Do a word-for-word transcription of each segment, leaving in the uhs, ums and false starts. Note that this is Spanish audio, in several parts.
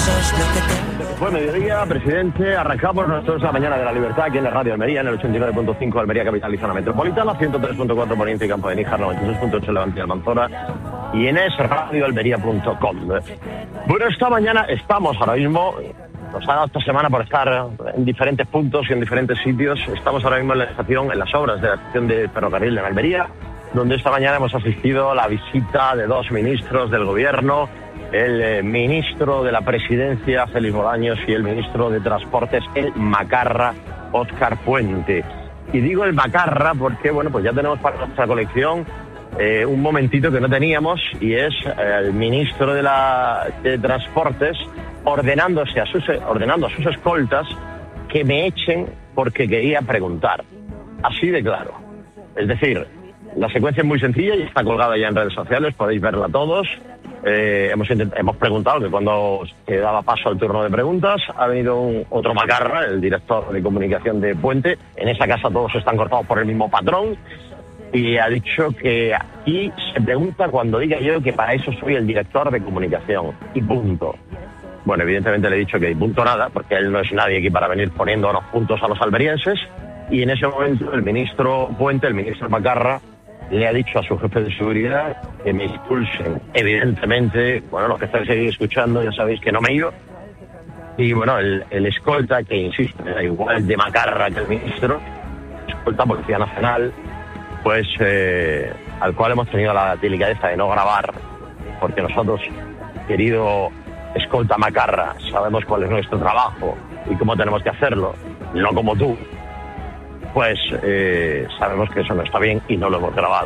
Buen mediodía, presidente. Arrancamos nosotros la mañana de la libertad aquí en la Radio Almería, en el ochenta y nueve punto cinco Almería Capital y Zona Metropolitana, ciento tres punto cuatro Poniente y Campo de Níjar, noventa y seis punto ocho Levante y Almanzora y en es radio almería punto com. Bueno, esta mañana estamos ahora mismo, nos ha dado esta semana por estar en diferentes puntos y en diferentes sitios. Estamos ahora mismo en la estación, en las obras de la estación de ferrocarril en Almería, donde esta mañana hemos asistido a la visita de dos ministros del gobierno, el eh, ministro de la Presidencia, Félix Bolaños, y el ministro de Transportes, el Macarra, Óscar Puente. Y digo el Macarra porque, bueno, pues ya tenemos para nuestra colección eh, un momentito que no teníamos, y es eh, el ministro de, la, de Transportes ordenándose a sus, ordenando a sus escoltas que me echen porque quería preguntar. Así de claro. Es decir, la secuencia es muy sencilla y está colgada ya en redes sociales, podéis verla todos. Eh, hemos, hemos preguntado que cuando se daba paso al turno de preguntas ha venido un, otro Macarra, el director de comunicación de Puente. En esa casa todos están cortados por el mismo patrón, y ha dicho que aquí se pregunta cuando diga yo que para eso soy el director de comunicación, y punto. Bueno, evidentemente le he dicho que y punto nada, porque él no es nadie aquí para venir poniendo unos puntos a los almerienses, y en ese momento el ministro Puente, el ministro Macarra, le ha dicho a su jefe de seguridad que me expulsen. Evidentemente, bueno, los que estáis ahí escuchando ya sabéis que no me he ido. Y bueno, el, el escolta, que insisto, era igual de Macarra que el ministro, escolta Policía Nacional, pues eh, al cual hemos tenido la delicadeza de no grabar, porque nosotros, querido escolta Macarra, sabemos cuál es nuestro trabajo y cómo tenemos que hacerlo, no como tú. Pues eh, sabemos que eso no está bien y no lo hemos grabado.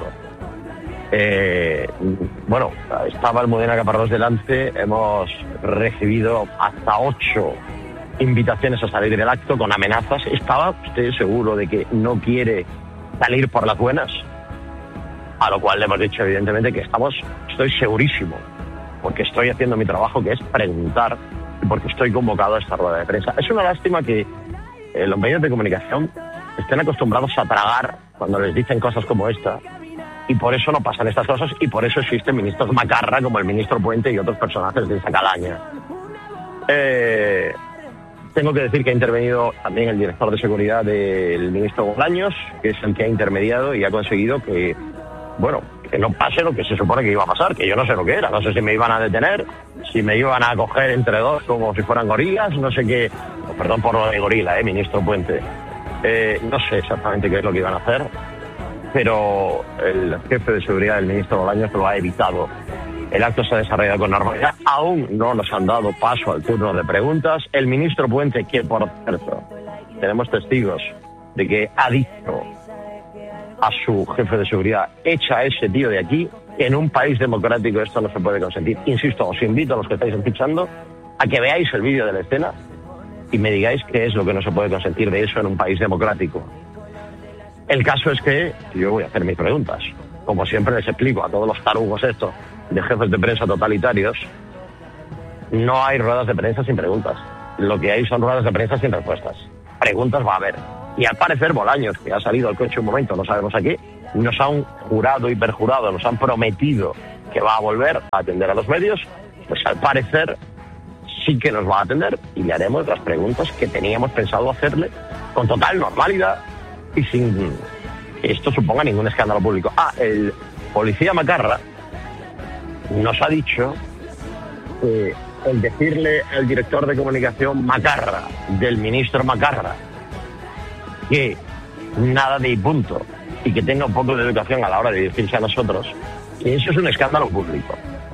Eh, bueno, estaba Almudena Caparrós delante, hemos recibido hasta ocho invitaciones a salir del acto con amenazas. ¿Estaba usted seguro de que no quiere salir por las buenas? A lo cual le hemos dicho evidentemente que estamos, estoy segurísimo, porque estoy haciendo mi trabajo, que es preguntar, y porque estoy convocado a esta rueda de prensa. Es una lástima que eh, los medios de comunicación estén acostumbrados a tragar cuando les dicen cosas como esta, y por eso no pasan estas cosas, y por eso existen ministros Macarra como el ministro Puente y otros personajes de esa calaña. Eh, tengo que decir que ha intervenido también el director de seguridad del ministro Bolaños, que es el que ha intermediado y ha conseguido que, bueno, que no pase lo que se supone que iba a pasar, que yo no sé lo que era, no sé si me iban a detener, si me iban a coger entre dos como si fueran gorilas, no sé qué, oh, perdón por lo de gorila, eh, ministro Puente. Eh, no sé exactamente qué es lo que iban a hacer, pero el jefe de seguridad del ministro Bolaños lo ha evitado. El acto se ha desarrollado con normalidad. Aún no nos han dado paso al turno de preguntas. El ministro Puente, que por cierto, tenemos testigos de que ha dicho a su jefe de seguridad, echa a ese tío de aquí, en un país democrático esto no se puede consentir. Insisto, os invito a los que estáis escuchando a que veáis el vídeo de la escena y me digáis qué es lo que no se puede consentir de eso en un país democrático. El caso es que yo voy a hacer mis preguntas. Como siempre les explico a todos los tarugos estos de jefes de prensa totalitarios, no hay ruedas de prensa sin preguntas. Lo que hay son ruedas de prensa sin respuestas. Preguntas va a haber. Y al parecer Bolaños, que ha salido al coche un momento, no sabemos a qué, nos han jurado y perjurado, nos han prometido que va a volver a atender a los medios, pues al parecer sí que nos va a atender y le haremos las preguntas que teníamos pensado hacerle con total normalidad y sin que esto suponga ningún escándalo público. Ah, el policía Macarra nos ha dicho que el decirle al director de comunicación Macarra, del ministro Macarra, que nada de y punto, y que tenga un poco de educación a la hora de dirigirse a nosotros, que eso es un escándalo público.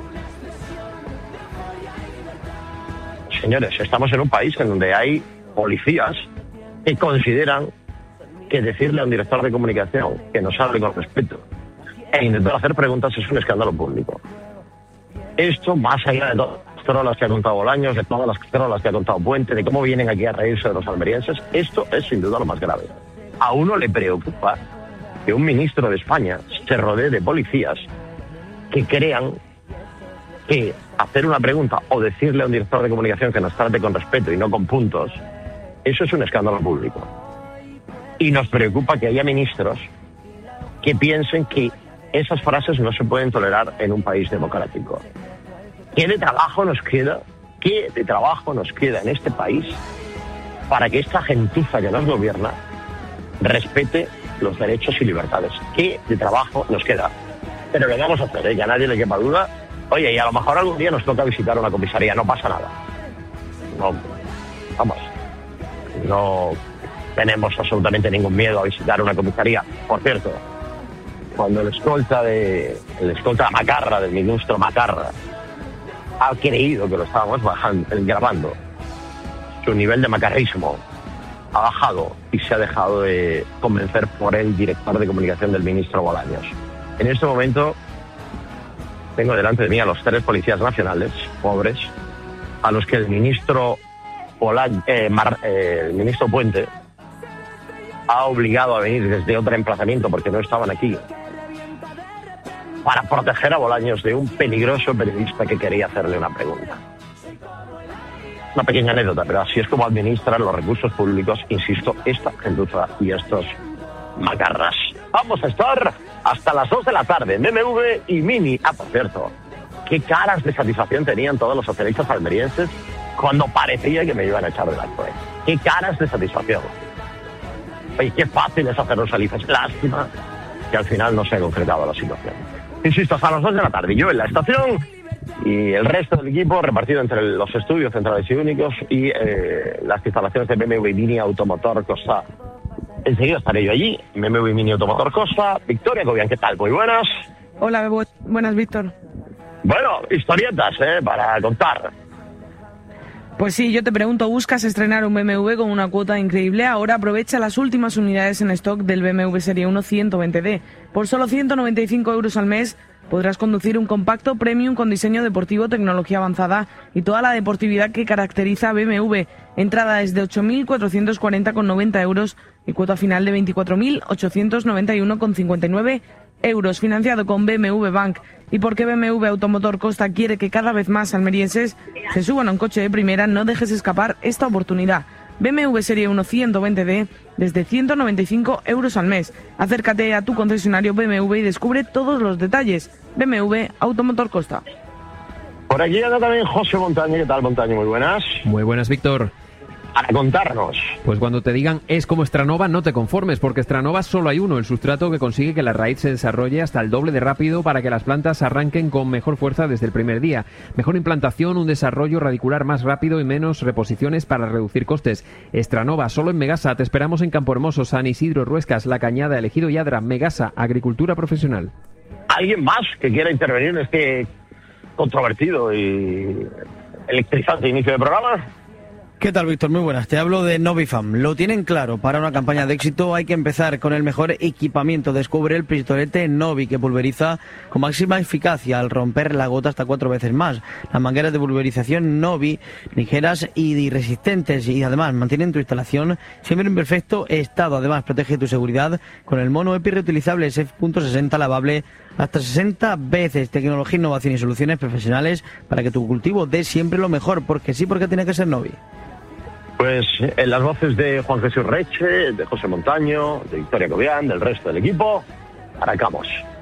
Señores, estamos en un país en donde hay policías que consideran que decirle a un director de comunicación que nos hable con respeto e intentar hacer preguntas es un escándalo público. Esto, más allá de todas las trolas que ha contado Bolaños, de todas las trolas que ha contado Puente, de cómo vienen aquí a reírse de los almerienses, esto es sin duda lo más grave. A uno le preocupa que un ministro de España se rodee de policías que crean que hacer una pregunta o decirle a un director de comunicación que nos trate con respeto y no con puntos, eso es un escándalo público. Y nos preocupa que haya ministros que piensen que esas frases no se pueden tolerar en un país democrático. ¿Qué de trabajo nos queda ¿qué de trabajo nos queda en este país para que esta gentuza que nos gobierna respete los derechos y libertades? ¿Qué de trabajo nos queda? Pero lo vamos a hacer, ¿eh? Que a nadie le quepa duda. Oye, y a lo mejor algún día nos toca visitar una comisaría, no pasa nada. No, vamos, no tenemos absolutamente ningún miedo a visitar una comisaría. Por cierto, cuando el escolta de el escolta Macarra, del ministro Macarra, ha creído que lo estábamos bajando, grabando, su nivel de macarrismo ha bajado y se ha dejado de convencer por el director de comunicación del ministro Bolaños. En este momento tengo delante de mí a los tres policías nacionales, pobres, a los que el ministro Bolaños, eh, Mar, eh, el ministro Puente ha obligado a venir desde otro emplazamiento porque no estaban aquí, para proteger a Bolaños de un peligroso periodista que quería hacerle una pregunta. Una pequeña anécdota, pero así es como administran los recursos públicos, insisto, esta gentuza y estos macarras. Vamos a estar hasta las dos de la tarde, B M W y Mini. Ah, por cierto, qué caras de satisfacción tenían todos los socialistas almerienses cuando parecía que me iban a echar del acto. ¿eh? Qué caras de satisfacción. Oye, qué fácil es hacernos felices. Lástima que al final no se ha concretado la situación. Insisto, hasta las dos de la tarde. Yo en la estación y el resto del equipo repartido entre los estudios centrales y únicos y eh, las instalaciones de B M W Mini Automotor Costa. Enseguida estaré yo allí, B M W Mini Automotor Costa. Victoria Cobian, ¿qué tal? Muy buenas. Hola, buenas, Víctor. Bueno, historietas, ¿eh? Para contar. Pues sí, yo te pregunto, ¿buscas estrenar un B M W con una cuota increíble? Ahora aprovecha las últimas unidades en stock del B M W Serie uno ciento veinte D. Por solo ciento noventa y cinco euros al mes podrás conducir un compacto premium con diseño deportivo, tecnología avanzada y toda la deportividad que caracteriza a B M W. Entrada es de ocho mil cuatrocientos cuarenta con noventa euros y cuota final de veinticuatro mil ochocientos noventa y uno con cincuenta y nueve euros, financiado con B M W Bank. ¿Y por qué B M W Automotor Costa quiere que cada vez más almerienses se suban a un coche de primera? No dejes escapar esta oportunidad. B M W Serie uno ciento veinte D desde ciento noventa y cinco euros al mes. Acércate a tu concesionario B M W y descubre todos los detalles. B M W Automotor Costa. Por aquí anda también José Montaño. ¿Qué tal, Montaño? Muy buenas. Muy buenas, Víctor. Para contarnos. Pues cuando te digan es como Stranova, no te conformes, porque Stranova solo hay uno, el sustrato que consigue que la raíz se desarrolle hasta el doble de rápido para que las plantas arranquen con mejor fuerza desde el primer día. Mejor implantación, un desarrollo radicular más rápido y menos reposiciones para reducir costes. Stranova, solo en Megasa. Te esperamos en Campohermoso, San Isidro, Ruescas, La Cañada, Ejido y Adra. Megasa, agricultura profesional. ¿Alguien más que quiera intervenir en este controvertido y electrizante inicio de programa? ¿Qué tal, Víctor? Muy buenas. Te hablo de Novifam. Lo tienen claro. Para una campaña de éxito hay que empezar con el mejor equipamiento. Descubre el pistolete Novi, que pulveriza con máxima eficacia al romper la gota hasta cuatro veces más. Las mangueras de pulverización Novi, ligeras y resistentes, y además mantienen tu instalación siempre en perfecto estado. Además, protege tu seguridad con el mono EPI reutilizable S F sesenta lavable hasta sesenta veces. Tecnología, innovación y soluciones profesionales para que tu cultivo dé siempre lo mejor. Porque sí, porque tiene que ser Novi. Pues en las voces de Juan Jesús Reche, de José Montaño, de Victoria Cobian, del resto del equipo, arrancamos.